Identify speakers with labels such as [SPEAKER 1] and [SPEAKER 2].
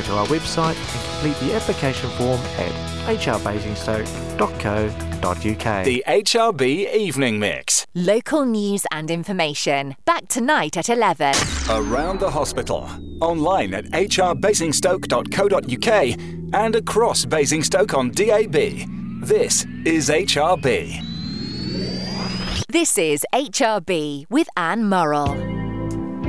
[SPEAKER 1] go to our website and complete the application form at hrbasingstoke.co.uk.
[SPEAKER 2] The HRB Evening Mix.
[SPEAKER 3] Local news and information. Back tonight at 11.
[SPEAKER 2] Around the hospital. Online at hrbasingstoke.co.uk and across Basingstoke on DAB. This is HRB.
[SPEAKER 3] This is HRB with Anne Murrell.